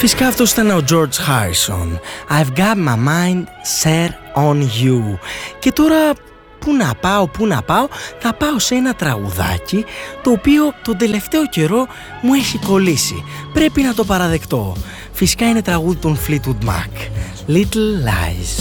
Φυσικά αυτός ήταν ο George Harrison. I've got my mind set on you. Και τώρα πού να πάω, θα πάω σε ένα τραγουδάκι το οποίο τον τελευταίο καιρό μου έχει κολλήσει. Πρέπει να το παραδεχτώ. Φυσικά είναι τραγούδι των Fleetwood Mac, Little Lies.